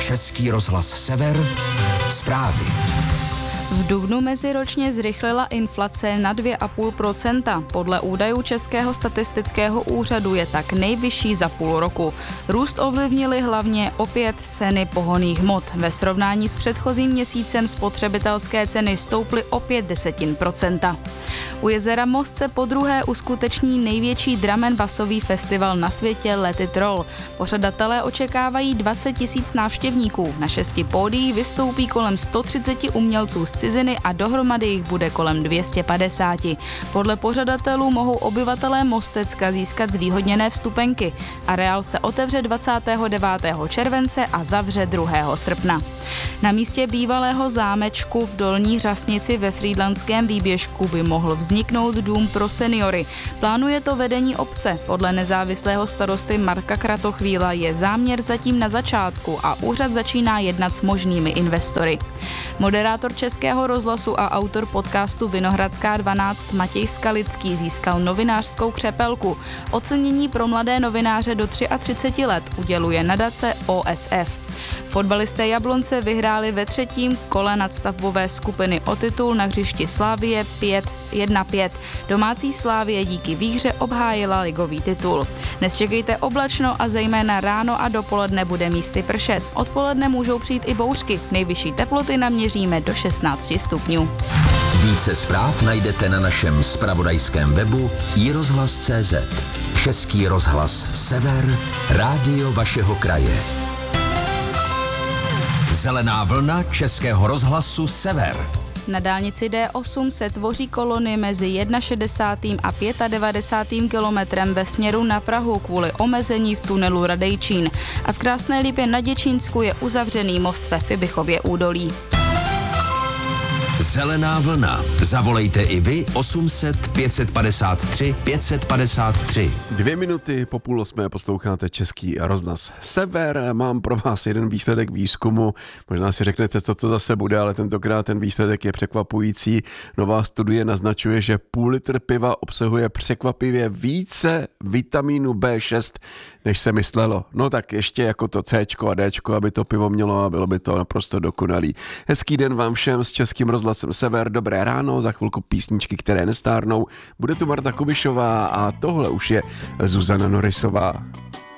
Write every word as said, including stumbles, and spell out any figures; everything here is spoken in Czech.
Český rozhlas Sever, zprávy. V dubnu meziročně zrychlila inflace na dvě celá pět procenta. Podle údajů Českého statistického úřadu je tak nejvyšší za půl roku. Růst ovlivnily hlavně opět ceny pohonných hmot. Ve srovnání s předchozím měsícem spotřebitelské ceny stouply o pět desetin procenta. U jezera Most se podruhé uskuteční největší drum and bassový festival na světě Let It Roll. Pořadatelé očekávají dvacet tisíc návštěvníků. Na šesti pódiích vystoupí kolem sto třicet umělců z ciziny a dohromady jich bude kolem dvě stě padesát. Podle pořadatelů mohou obyvatelé Mostecka získat zvýhodněné vstupenky. Areál se otevře dvacátého devátého července a zavře druhého srpna. Na místě bývalého zámečku v Dolní Řasnici ve Frýdlantském výběžku by mohl vzniknout dům pro seniory. Plánuje to vedení obce. Podle nezávislého starosty Marka Kratochvíla je záměr zatím na začátku a úřad začíná jednat s možnými investory. Moderátor Českého rozhlasu a autor podcastu Vinohradská dvanáct Matěj Skalický získal novinářskou křepelku. Ocenění pro mladé novináře do třiceti tří let uděluje nadace O S F. Fotbalisté Jablonce vyhráli ve třetím kole nadstavbové skupiny o titul na hřišti Slavie jedna pět. Domácí Slavie díky výhře obhájila ligový titul. Dnes čekejte oblačno a zejména ráno a dopoledne bude místy pršet. Odpoledne můžou přijít i bouřky. Nejvyšší teploty naměříme do šestnácti stupňů. Více zpráv najdete na našem zpravodajském webu i rozhlas tečka cé zet. Český rozhlas Sever, rádio vašeho kraje. Zelená vlna Českého rozhlasu Sever. Na dálnici D osm se tvoří kolony mezi šedesátým prvním a devadesátým pátým kilometrem ve směru na Prahu kvůli omezení v tunelu Radejčín. A v Krásné Lípě na Děčínsku je uzavřený most ve Fibichově údolí. Zelená vlna. Zavolejte i vy osm set pět set padesát tři pět set padesát tři. Dvě minuty po půl osmé posloucháte Český rozhlas Sever. Mám pro vás jeden výsledek výzkumu. Možná si řeknete, co to zase bude, ale tentokrát ten výsledek je překvapující. Nová studie naznačuje, že půl litr piva obsahuje překvapivě více vitamínu bé šest, než se myslelo. No tak ještě jako to Cčko a Dčko, aby to pivo mělo a bylo by to naprosto dokonalý. Hezký den vám všem s Českým rozhlasem Sever, dobré ráno, za chvilku písničky, které nestárnou. Bude tu Marta Kubišová a tohle už je Zuzana Norisová.